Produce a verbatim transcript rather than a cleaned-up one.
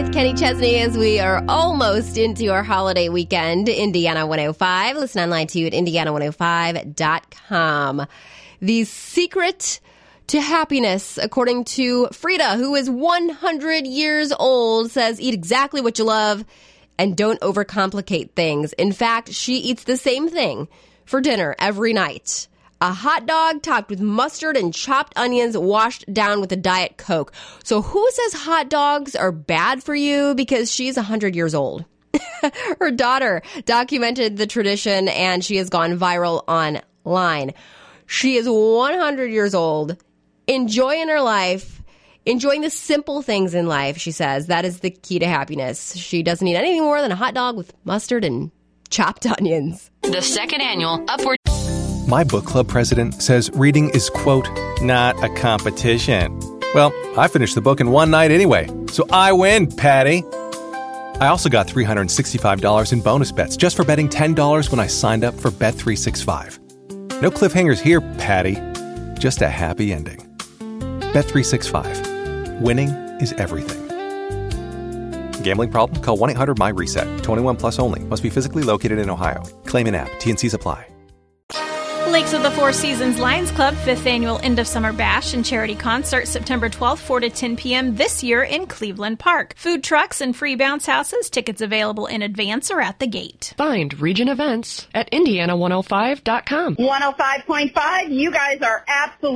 with Kenny Chesney as we are almost into our holiday weekend. Indiana one oh five. Listen online to you at indiana one oh five dot com. The secret to happiness, according to Frida, who is one hundred years old, says eat exactly what you love and don't overcomplicate things. In fact, she eats the same thing for dinner every night. A hot dog topped with mustard and chopped onions washed down with a Diet Coke. So who says hot dogs are bad for you? Because she's one hundred years old. Her daughter documented the tradition and she has gone viral online. She is one hundred years old, enjoying her life, enjoying the simple things in life, she says. That is the key to happiness. She doesn't need anything more than a hot dog with mustard and chopped onions. The second annual Upward. My book club president says reading is, quote, not a competition. Well, I finished the book in one night anyway, so I win, Patty. I also got three hundred sixty-five dollars in bonus bets just for betting ten dollars when I signed up for Bet three sixty-five. No cliffhangers here, Patty. Just a happy ending. Bet three sixty-five. Winning is everything. Gambling problem? Call one eight hundred my reset. twenty-one plus only. Must be physically located in Ohio. Claim in app. T N Cs apply. Lakes of the Four Seasons Lions Club fifth Annual End of Summer Bash and Charity Concert September twelfth, four to ten p.m. this year in Cleveland Park. Food trucks and free bounce houses. Tickets available in advance or at the gate. Find Region Events at indiana one oh five dot com. one oh five point five, you guys are absolutely